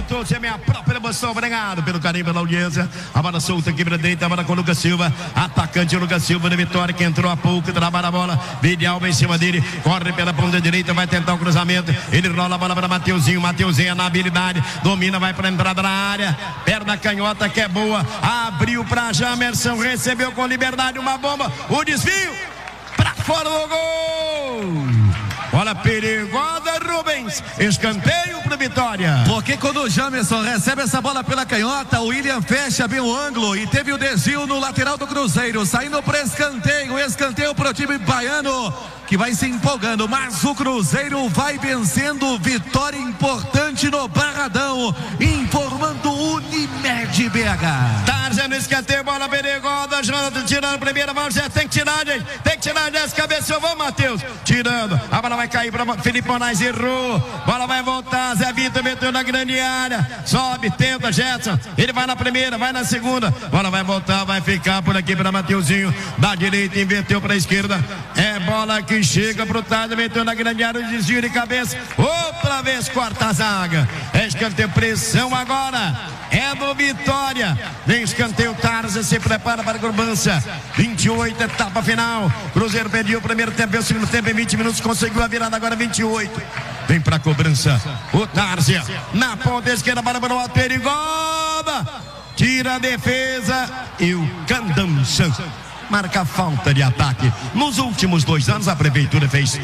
trouxe a minha própria emoção. Obrigado pelo carinho, pela audiência. A bola solta aqui pra dentro, a bola com o Lucas Silva. Atacante Lucas Silva da Vitória, que entrou há pouco, trabalha a bola. Vidialba em cima dele, corre pela ponta direita, vai tentar o cruzamento. Ele rola a bola para Mateuzinho. Mateuzinho é na habilidade, domina, vai para a entrada na área. Perna canhota que é boa. Abriu para Jamerson, recebeu com liberdade uma bomba. O desvio para fora do gol. Bola perigosa, Rubens. Escanteio para Vitória. Porque quando o Jamerson recebe essa bola pela canhota, o William fecha bem o ângulo e teve o desvio no lateral do Cruzeiro, saindo para escanteio para o time baiano, que vai se empolgando, mas o Cruzeiro vai vencendo. Vitória importante no Barradão, informando Unimed BH. Tarzan no escanteio, bola perigosa. Jonathan tirando a primeira mão, já tem que tirar, gente. Tem que tirar dessa cabeça. Vamos, Matheus. Tirando, a bola vai cair para Felipe Moraes, errou. Bola vai voltar, Zé Vitor meteu na grande área. Sobe, tenta, Jetson. Ele vai na primeira, vai na segunda. Bola vai voltar, vai ficar por aqui para Mateuzinho. Da direita, inverteu para a esquerda. É bola que chega pro Tarzan, meteu na grande área, desvio de cabeça. Outra vez corta a zaga. É escanteio, pressão agora. É do Vitória. Vem escanteio, Tarzan se prepara para a cobrança. 28, etapa final. Cruzeiro perdeu o primeiro tempo, o segundo tempo em 20 minutos, conseguiu a virada agora 28. Vem para a cobrança. O Tarzan na ponta esquerda, para o alto, perigosa. Tira a defesa e o Candançan marca a falta de ataque. Nos últimos 2 anos, a prefeitura fez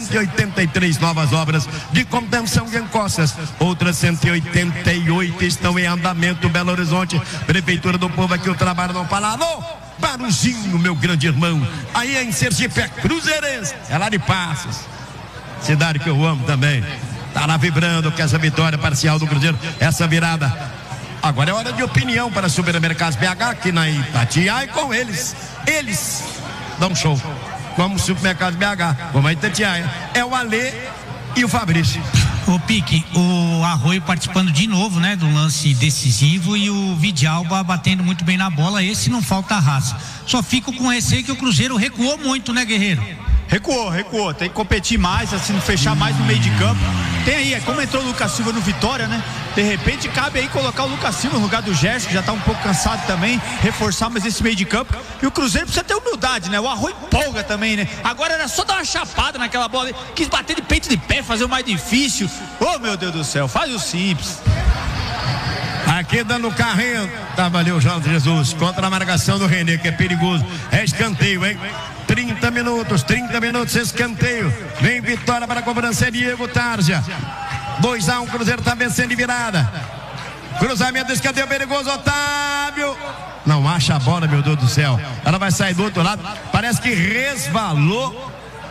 183 novas obras de contenção de encostas. Outras 188 estão em andamento. Belo Horizonte, Prefeitura do Povo, aqui o trabalho não fala. Alô, Baruzinho, meu grande irmão. Aí em Sergipe é Cruzeirense, é lá de Passos, cidade que eu amo também. Tá lá vibrando com essa vitória parcial do Cruzeiro, essa virada. Agora é hora de opinião para Supermercados BH aqui na Itatiaia, e com eles dão show. Como Supermercados BH, como a Itatiaia, é o Alê e o Fabrício. O Pique, o Arroio participando de novo, né, do lance decisivo, e o Vidialba batendo muito bem na bola. Esse não falta raça. Só fico com receio que o Cruzeiro recuou muito, né, Guerreiro? Recuou, tem que competir mais, assim, fechar mais no meio de campo. Tem aí, como entrou o Lucas Silva no Vitória, né? De repente cabe aí colocar o Lucas Silva no lugar do Gerson, que já tá um pouco cansado também, reforçar mais esse meio de campo. E o Cruzeiro precisa ter humildade, né? O Arroio empolga também, né? Agora era só dar uma chapada naquela bola, quis bater de peito de pé, fazer o mais difícil. Oh, meu Deus do céu, faz o simples. Aqui dando carrinho, tava ali o Jorge Jesus contra a marcação do Renê, que é perigoso. É escanteio, hein? 30 minutos, escanteio. Vem Vitória para a cobrança, Diego Tarzan. 2-1, Cruzeiro está vencendo de virada. Cruzamento, escanteio perigoso, Otávio. Não acha a bola, meu Deus do céu. Ela vai sair do outro lado. Parece que resvalou.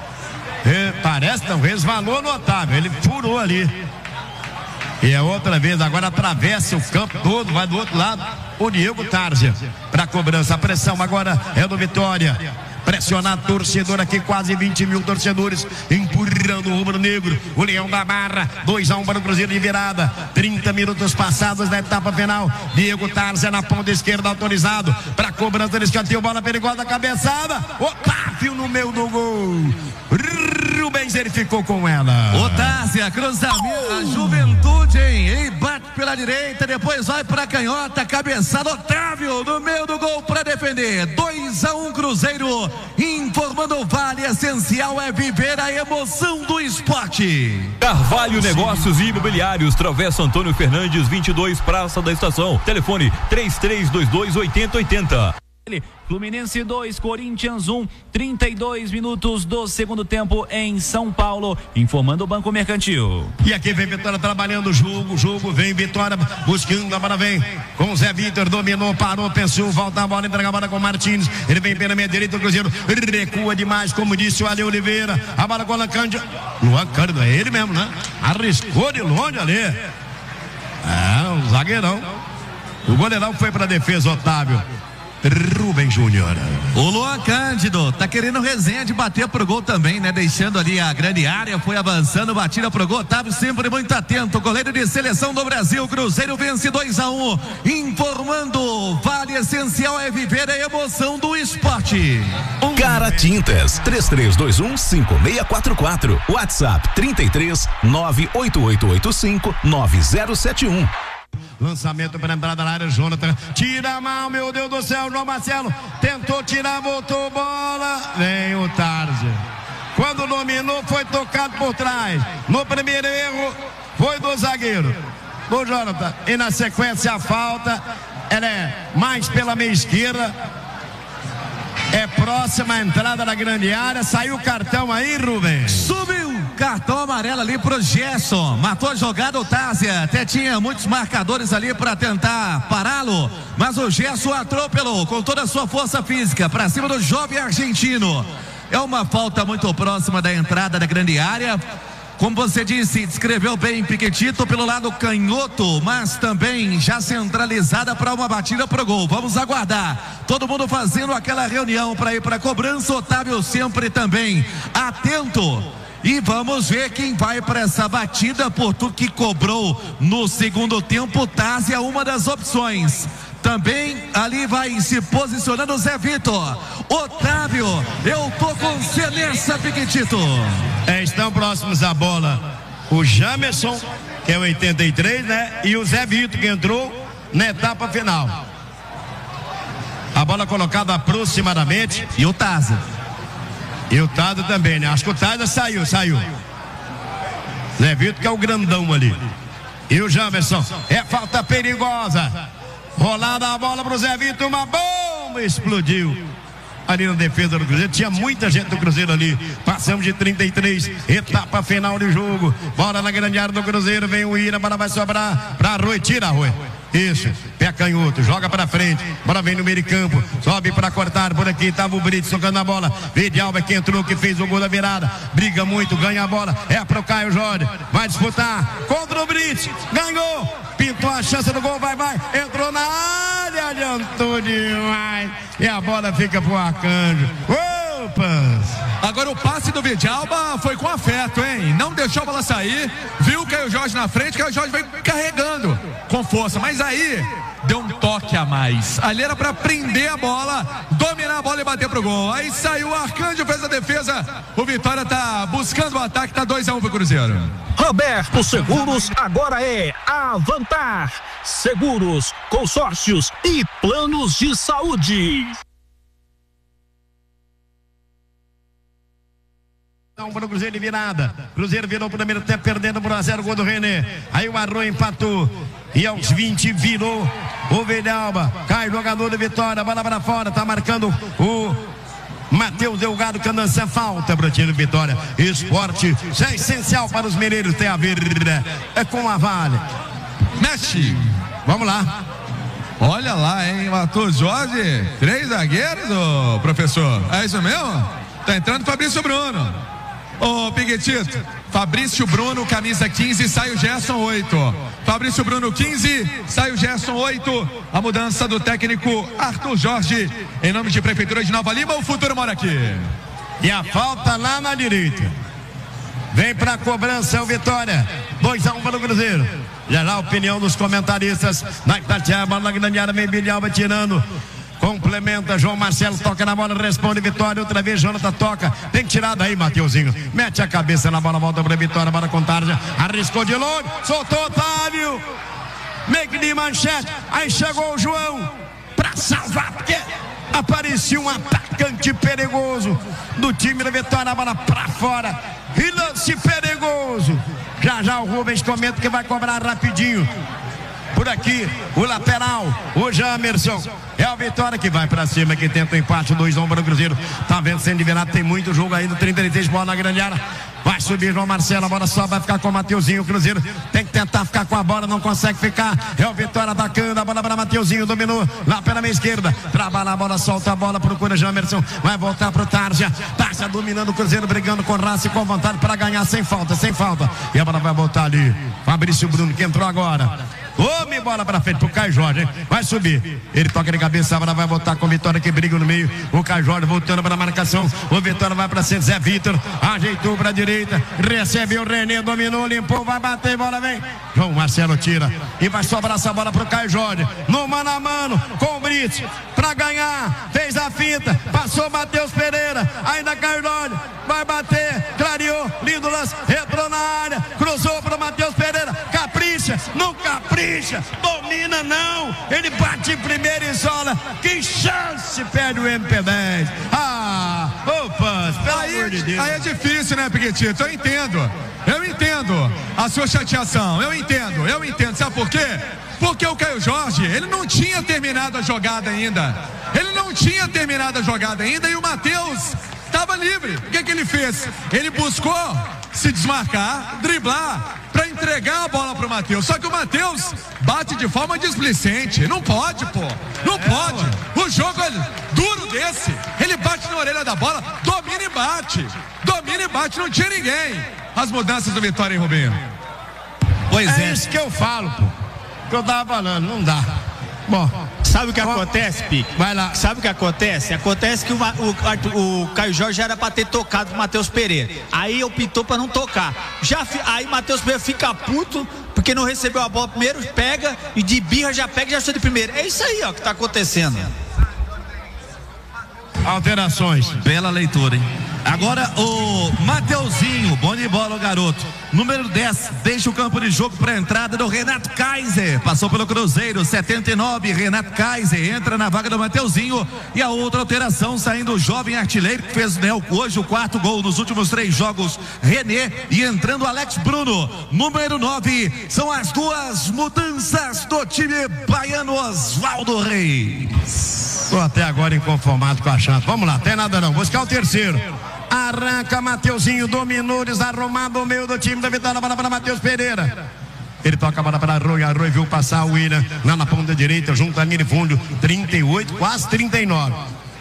Resvalou no Otávio. Ele furou ali. E é outra vez, agora atravessa o campo todo, vai do outro lado. O Diego Tarzan para a cobrança. A pressão agora é do Vitória. Pressionar torcedor aqui, quase 20 mil torcedores empurrando o rubro-negro. O Leão da Barra, 2-1 para o Cruzeiro de virada. 30 minutos passados da etapa final. Diego Tarzan na ponta esquerda, autorizado para a cobrança. Ele escanteou, bola perigosa, cabeçada. Otávio no meio do gol. Rubens, ele ficou com ela. Otávio, cruzamento, a Juventude, hein? Ele bate pela direita, depois vai para a canhota, cabeçada. Otávio no meio do gol para defender. 2-1 Cruzeiro, informando o Vale. Essencial é viver a emoção do esporte. Carvalho Negócios e Imobiliários, Travessa Antônio Fernandes 22, Praça da Estação. Telefone 3322-8080. Fluminense 2, Corinthians 1, 32 minutos do segundo tempo em São Paulo, informando o Banco Mercantil. E aqui vem Vitória trabalhando o jogo, vem Vitória buscando a bola, vem com Zé Vitor, dominou, parou, pensou, volta a bola, entrega a bola com Martins, ele vem pela meia direita, o Cruzeiro recua demais, como disse o Ale Oliveira, a bola com o Luan Cândido, é ele mesmo, né? Arriscou de longe ali. Um zagueirão. O goleirão foi pra defesa, Otávio. Rubens Júnior. O Luan Cândido tá querendo resenha de bater pro gol também, né? Deixando ali a grande área, foi avançando, batida pro gol. Otávio sempre muito atento, goleiro de seleção do Brasil. Cruzeiro vence 2-1, informando Vale. Essencial é viver a emoção do esporte. Cara Tintas, 3321-5644, WhatsApp 33 98885 9071. Lançamento para a entrada da área, Jonathan. Tira mal, meu Deus do céu, João Marcelo. Tentou tirar, voltou bola. Vem o Tárzia. Quando dominou, foi tocado por trás. No primeiro erro, foi do zagueiro, do Jonathan. E na sequência, a falta. Ela é mais pela meia esquerda. É próxima à entrada da grande área. Saiu o cartão aí, Rubens. Subiu. Cartão amarelo ali pro Gerson. Matou a jogada o Tárzia. Até tinha muitos marcadores ali para tentar pará-lo. Mas o Gerson atropelou com toda a sua força física para cima do jovem argentino. É uma falta muito próxima da entrada da grande área. Como você disse, descreveu bem Piquetito pelo lado canhoto, mas também já centralizada para uma batida pro gol. Vamos aguardar. Todo mundo fazendo aquela reunião para ir para a cobrança. Otávio sempre também atento. E vamos ver quem vai para essa batida, por tudo que cobrou no segundo tempo. Tárzia, uma das opções. Também ali vai se posicionando o Zé Vitor. Otávio, eu tô com você nessa, Piquetito. Estão próximos da bola o Jamerson, que é o 83, né? E o Zé Vitor, que entrou na etapa final. A bola colocada aproximadamente. E o Tárzia. E o Tárzia também, né? Acho que o Tárzia saiu. Zé Vitor, que é o grandão ali. E o Jamerson. É falta perigosa. Rolada a bola pro Zé Vitor. Uma bomba explodiu ali na defesa do Cruzeiro. Tinha muita gente do Cruzeiro ali. Passamos de 33. Etapa final de jogo. Bola na grande área do Cruzeiro. Vem o Ira. Bola vai sobrar pra Arroio. Tira Arroio. Isso, pé canhoto, joga pra frente, bola vem no meio de campo, sobe pra cortar, por aqui tava o Brito tocando a bola, Vidalba que entrou, que fez o gol da virada, briga muito, ganha a bola, é pro Caio Jorge, vai disputar contra o Brito, ganhou, pintou a chance do gol, vai, entrou na área, adiantou demais, e a bola fica pro Arcanjo. Opa! Agora o passe do Vidalba foi com afeto, hein? Não deixou a bola sair, viu o Caio Jorge na frente, Caio Jorge veio carregando com força, mas aí deu um toque a mais. Ali era pra prender a bola, dominar a bola e bater pro gol. Aí saiu o Arcanjo, fez a defesa. O Vitória tá buscando o ataque, tá 2-1 pro Cruzeiro. Roberto Seguros agora é Avantar Seguros, consórcios e planos de saúde. Para o Cruzeiro de virada. Cruzeiro virou pro primeiro tempo, perdendo por 1-0, gol do René. Aí o Arroio empatou. E aos 20 virou o Vidalba. Cai jogador do Vitória, bola para fora. Tá marcando o Matheus Delgado Candança. Falta para o time do Vitória. Esporte, isso é essencial para os mineiros. Tem a ver é com a Vale. Mexe. Vamos lá. Olha lá, hein? Matou Jorge. 3 zagueiros, ô professor. É isso mesmo? Tá entrando Fabrício Bruno. Ô Piquetito, Fabrício Bruno, camisa 15, sai o Gerson 8. Fabrício Bruno 15, sai o Gerson 8. A mudança do técnico Arthur Jorge, em nome de Prefeitura de Nova Lima, o futuro mora aqui. E a falta lá na direita. Vem pra cobrança o Vitória. 2-1 para o Cruzeiro. Já lá a opinião dos comentaristas. Na Itatiaia, bola na grande área, vem Bilhão, tirando. Complementa, João Marcelo toca na bola, responde Vitória, outra vez Jonathan toca, tem que tirar daí Mateuzinho, mete a cabeça na bola, volta pra Vitória, bola com Tárzia, arriscou de longe, soltou Otávio, meio que de manchete, aí chegou o João pra salvar, porque aparecia um atacante perigoso do time da Vitória, a bola pra fora, e lance perigoso, já o Rubens comenta que vai cobrar rapidinho. Por aqui, o lateral, o Jamerson. É o Vitória que vai pra cima, que tenta o empate, 2-1 para o Cruzeiro. Tá vencendo de virada, tem muito jogo aí no 33, bola na grande área. Vai subir João Marcelo, a bola só vai ficar com o Mateuzinho. O Cruzeiro tem que tentar ficar com a bola, não consegue ficar. É o Vitória atacando, a bola para Mateuzinho, dominou lá pela meia esquerda. Trabalha a bola, solta a bola, procura Jamerson. Vai voltar pro Tárzia. Tárzia dominando o Cruzeiro, brigando com raça e com vontade para ganhar sem falta. E a bola vai voltar ali. Fabrício Bruno que entrou agora. Homem, bola pra frente pro Caio Jorge, hein? Vai subir, ele toca de cabeça, a bola vai voltar com o Vitória que briga no meio, o Caio Jorge voltando pra marcação, o Vitória vai pra cima, Zé Vitor, ajeitou pra direita, recebeu o René, dominou, limpou, vai bater, bola vem, João Marcelo tira, e vai sobrar essa bola pro Caio Jorge, no mano a mano, com o Brito, pra ganhar, fez a finta, passou Matheus Pereira, ainda Caio Jorge, vai bater, clareou, lindo lance, entrou na área, cruzou pro Matheus Pereira, capricha, não capricha, domina não, ele bate em primeira e sola, que chance perde o MP10. Opa, pelo amor de Deus. Aí é difícil, né, Piquetito? Eu entendo a sua chateação, eu entendo, sabe por quê? Porque o Caio Jorge, ele não tinha terminado a jogada ainda, e o Matheus estava livre. O que ele fez? Ele buscou se desmarcar, driblar, para entregar a bola pro Matheus. Só que o Matheus bate de forma displicente. Não pode, pô. Não pode. O jogo é duro desse. Ele bate na orelha da bola, domina e bate. Não tinha ninguém. As mudanças do Vitória, hein, Rubinho? Pois é. Isso que eu falo, pô. Que eu tava falando, não dá. Bom, sabe o que acontece, Pique? Vai lá. Sabe o que acontece? Acontece que o Caio Jorge já era pra ter tocado pro Matheus Pereira. Aí optou pra não tocar. Aí Matheus Pereira fica puto porque não recebeu a bola primeiro, pega e de birra já pega e já chuta de primeiro. É isso aí, ó, que tá acontecendo. Alterações. Bela leitura, hein? Agora o Mateuzinho, bom de bola o garoto. Número 10, deixa o campo de jogo para a entrada do Renato Kaiser. Passou pelo Cruzeiro, 79, Renato Kaiser entra na vaga do Mateuzinho. E a outra alteração, saindo o jovem artilheiro que fez hoje o 4º gol nos últimos 3 jogos, René, e entrando Alex Bruno. Número 9, são as 2 mudanças do time baiano, Oswaldo Reis. Tô até agora inconformado com a chance. Vamos lá, tem nada não, buscar o terceiro. Arranca Mateuzinho, dominou, desarrumado o meio do time da Vitória, bola para Matheus Pereira. Ele toca a bola para Arroio viu passar o William lá na ponta direita, junto a linha de fundo, 38, quase 39.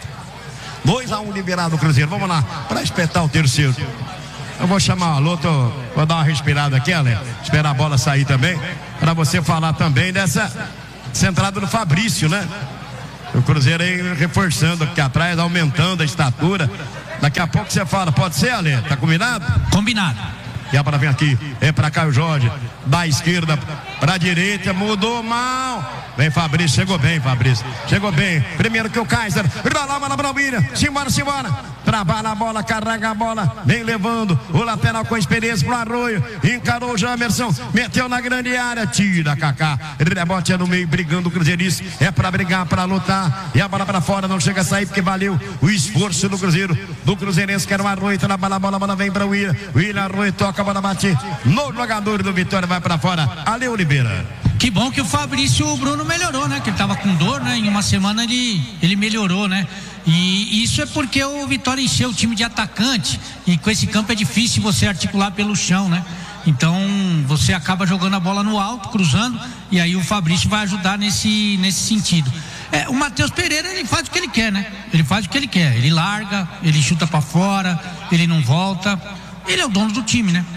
2-1 liberado o Cruzeiro. Vamos lá, para espetar o terceiro. Eu vou chamar o alô, vou dar uma respirada aqui, Ale, esperar a bola sair também, para você falar também dessa entrada do Fabrício, né? O Cruzeiro aí reforçando aqui atrás, aumentando a estatura. Daqui a pouco você fala, pode ser, Ale? Tá combinado? Combinado. E a bola vem aqui, é para Caio Jorge, da esquerda para a direita, mudou mal. Vem Fabrício, chegou bem, Fabrício. Chegou bem, primeiro que o Kaiser. Rola a bola para o William, simbora. Trabalha a bola, carrega a bola, vem levando o lateral com experiência pro Arroio. Encarou o Jamerson, meteu na grande área, tira Kaká. Rebote é no meio, brigando o Cruzeirice. É para brigar, para lutar. E a bola para fora, não chega a sair porque valeu o esforço do Cruzeiro, do Cruzeirense, que era o Arroio. Trabalha a bola vem para o William. William Arroio toca a bola, bate no jogador do Vitória, vai para fora. Ale Oliveira. Que bom que o Fabrício, o Bruno melhorou, né? Que ele tava com dor, né? Em uma semana ele melhorou, né? E isso é porque o Vitória encheu o time de atacante, e com esse campo é difícil você articular pelo chão, né? Então você acaba jogando a bola no alto, cruzando, e aí o Fabrício vai ajudar nesse sentido. O Matheus Pereira, ele faz o que ele quer, né? Ele faz o que ele quer, ele larga, ele chuta pra fora, ele não volta, ele é o dono do time, né?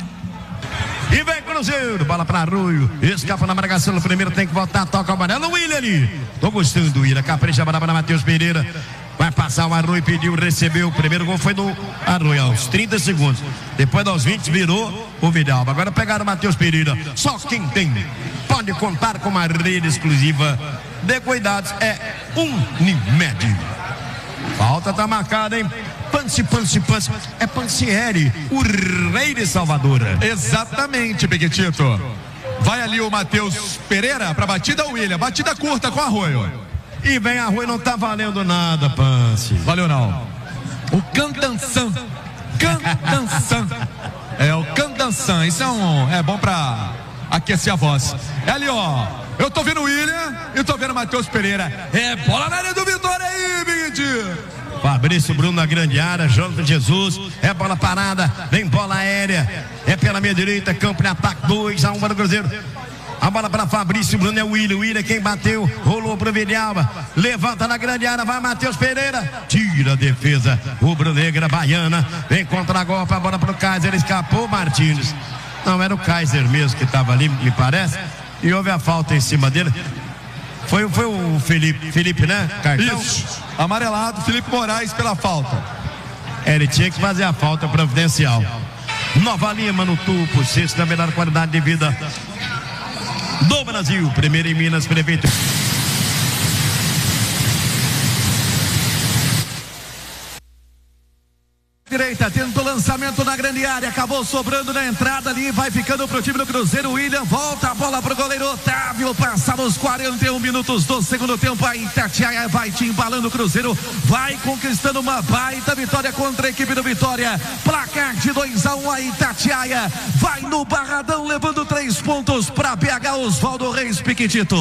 E vem Cruzeiro, bola para Arroio, escapa na marcação no primeiro, tem que voltar, toca o amarelo, o William ali. Tô gostando do William, capricha a bola para Matheus Pereira. Vai passar o Arroio, pediu, recebeu. O primeiro gol foi do Arroio aos 30 segundos. Depois dos 20 virou o Vidalba. Agora pegaram o Matheus Pereira. Só quem tem pode contar com uma rede exclusiva de cuidados é Unimed. Falta tá marcada, hein? Pance. É Pancieri, o rei de Salvador. Exatamente, Piquetito. Vai ali o Matheus Pereira para batida, o William. Batida curta com Arroio. E vem Arroio, não tá valendo nada, Pance. Valeu não. O Candançan. É o Candançan. Isso é bom pra aquecer a voz. É ali, ó. Eu tô vendo o William e tô vendo o Matheus Pereira. É bola na área do Vitória aí, Piquetito. Fabrício Bruno na grande área, Jonathan Jesus, é bola parada, vem bola aérea, é pela minha direita, campo de ataque, 2-1 para o Cruzeiro. A bola para Fabrício Bruno, é o William quem bateu, rolou para o Vidalba, levanta na grande área, vai Matheus Pereira, tira a defesa, rubro-negra baiana, vem contra a golpe, a bola para o Kaiser, escapou Martins. Não, era o Kaiser mesmo que estava ali, me parece, e houve a falta em cima dele. Foi o Felipe, né? Cartão? Isso, amarelado, Felipe Moraes pela falta. Ele tinha que fazer a falta providencial. Nova Lima no tubo, sexto da melhor qualidade de vida do Brasil, primeiro em Minas, prefeito. Direita, tenta lançar. lançamento na grande área, acabou sobrando na entrada ali, vai ficando pro time do Cruzeiro. William volta a bola pro goleiro Otávio, passados 41 minutos do segundo tempo, a Itatiaia vai te embalando, o Cruzeiro vai conquistando uma baita vitória contra a equipe do Vitória, placar de 2-1, a Itatiaia vai no Barradão levando 3 pontos para BH. Oswaldo Reis Piquitito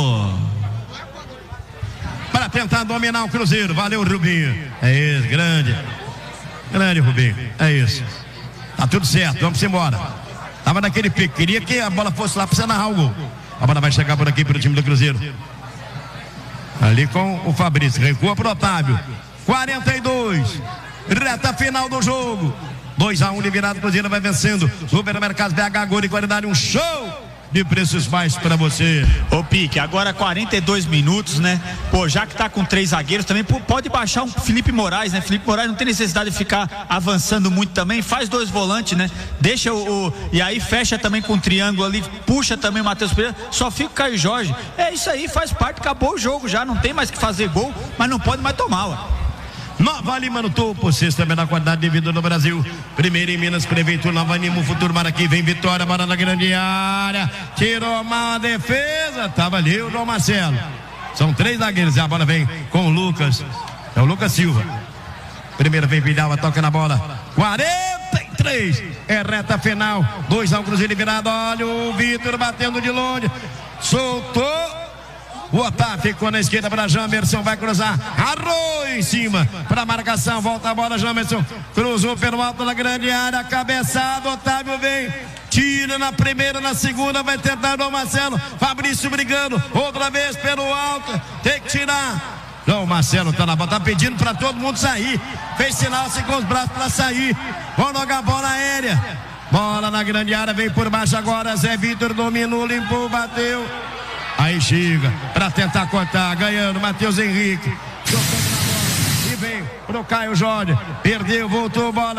para tentar dominar o Cruzeiro. Valeu, Rubinho. É isso, grande Rubinho, é isso, tá tudo certo, vamos embora. Tava naquele pique, queria que a bola fosse lá para você narrar o gol. A bola vai chegar por aqui pro time do Cruzeiro, ali com o Fabrício, recua pro Otávio. 42, reta final do jogo, 2-1 de virada. O Cruzeiro vai vencendo. Supermercados BH, gol de qualidade, um show de preços baixos para você. Ô Pique, agora 42 minutos, né? Pô, já que tá com 3 zagueiros também, pode baixar um Felipe Moraes, né? Felipe Moraes não tem necessidade de ficar avançando muito também, faz 2 volantes, né? Deixa e aí fecha também com um triângulo ali, puxa também o Matheus Pereira, só fica o Caio Jorge. É isso aí, faz parte, acabou o jogo já, não tem mais que fazer gol, mas não pode mais tomar, ó. Nova Lima no topo, sexta menor qualidade de vida no Brasil. Primeiro em Minas, Prefeitura, Nova Lima, o futuro Maraqui, vem Vitória, bola na grande área, tirou mal a defesa, tava ali o João Marcelo. São 3 zagueiros e a bola vem com o Lucas, é o Lucas Silva. Primeiro vem Vidal, toca na bola, 43, é reta final, 2-1 Cruzeiro virado, olha o Vitor batendo de longe, soltou. O Otávio ficou na esquerda para Jamerson, vai cruzar, arrou em cima para a marcação, volta a bola, Jamerson cruzou pelo alto da grande área, cabeçada, Otávio vem, tira na primeira, na segunda, vai tentar o Marcelo, Fabrício brigando, outra vez pelo alto, tem que tirar. Não, o Marcelo tá na bola, tá pedindo para todo mundo sair, fez sinal assim com os braços para sair, vamos jogar bola aérea, bola na grande área, vem por baixo agora, Zé Vitor dominou, limpou, bateu. Aí chega para tentar cortar, ganhando Matheus Henrique. E vem pro Caio Jorge. Perdeu, voltou bola.